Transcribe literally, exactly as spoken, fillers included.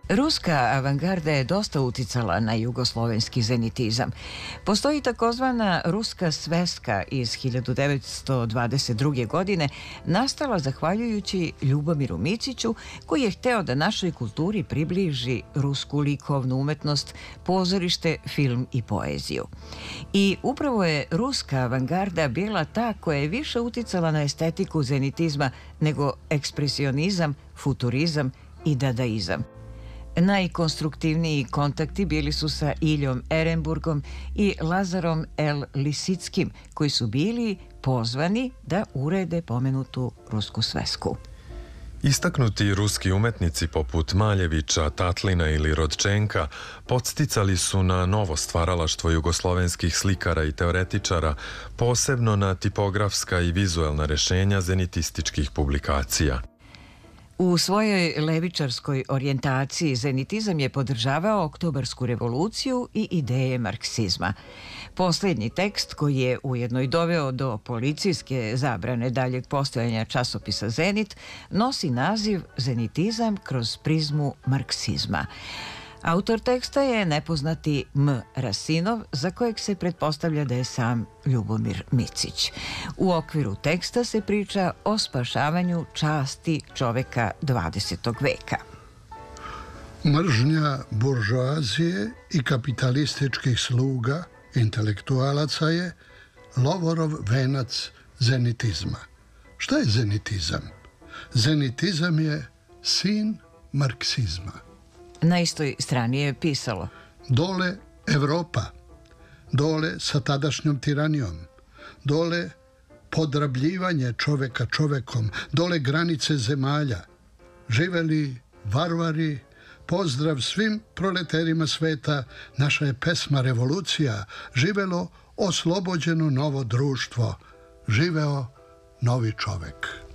Ruska avangarda je dosta uticala na jugoslovenski zenitizam. Postoji takozvana ruska sveska iz hiljadu devetsto dvadeset druge. godine, nastala zahvaljujući Ljubomiru Miciću, koji je hteo da našoj kulturi približi rusku likovnu umetnost, pozorište, film i poeziju. I upravo je ruska avangarda bila ta koja je više uticala na estetiku zenitizma nego ekspresionizam, futurizam i dadaizam. Najkonstruktivniji kontakti bili su sa Iljom Erenburgom i Lazarom L. Lisickim, koji su bili pozvani da urede pomenutu rusku svesku. Istaknuti ruski umetnici poput Maljevića, Tatlina ili Rodčenka podsticali su na novo stvaralaštvo jugoslovenskih slikara i teoretičara, posebno na tipografska i vizuelna rešenja zenitističkih publikacija. U svojoj levičarskoj orijentaciji zenitizam je podržavao Oktobarsku revoluciju i ideje marksizma. Poslednji tekst, koji je ujedno i doveo do policijske zabrane daljeg postojanja časopisa Zenit, nosi naziv Zenitizam kroz prizmu marksizma. Autor teksta je nepoznati M. Rasinov, za kojeg se pretpostavlja da je sam Ljubomir Micić. U okviru teksta se priča o spašavanju časti čoveka dvadesetog veka. Mržnja buržoazije i kapitalističkih sluga, intelektualaca je lovorov venac zenitizma. Šta je zenitizam? Zenitizam je sin marksizma. Na istoj strani je pisalo: dole Evropa, dole sa tadašnjom tiranijom, dole podrabljivanje čoveka čovekom, dole granice zemalja. Živeli varvari, pozdrav svim proleterima sveta, naša je pesma revolucija, živelo oslobođeno novo društvo, živeo novi čovek.